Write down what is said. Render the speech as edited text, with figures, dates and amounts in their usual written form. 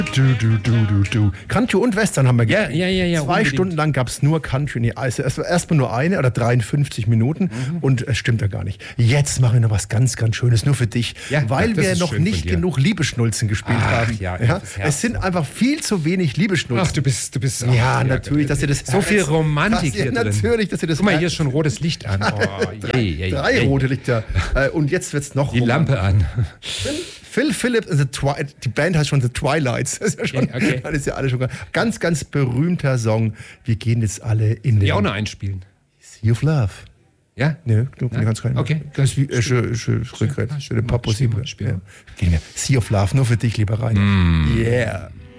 Du. Country und Western haben wir gespielt. Ja. 2 Stunden lang gab es nur Country. Nee, also erstmal nur eine oder 53 Minuten und es stimmt ja gar nicht. Jetzt machen wir noch was ganz, ganz Schönes, nur für dich, weil wir noch nicht genug Liebeschnulzen gespielt haben. Es sind einfach viel zu wenig Liebeschnulzen. Ach, du bist ja, natürlich, dass ihr das so viel Romantik hier drin. Natürlich, dass ihr das. Guck mal, hier ist schon rotes Licht an. Oh, drei rote Lichter. Und jetzt wird's noch die Lampe an. Phil Phillips, die Band heißt schon The Twilights. Das ist ja schon, das ist ja alles schon ganz, ganz berühmter Song. Wir gehen jetzt alle in den... Die auch noch einspielen. Sea of Love. Ja? Ne, du kannst keinen. Okay. Das ist wie Rückgrat. Sea of Love, nur für dich, lieber Rainer. Yeah.